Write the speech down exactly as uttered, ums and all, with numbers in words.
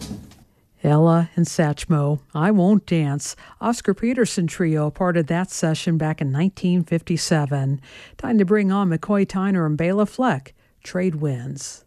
Ella and Satchmo, I Won't Dance. Oscar Peterson Trio, part of that session back in nineteen fifty-seven. Time to bring on McCoy Tyner and Bela Fleck, Trade Winds.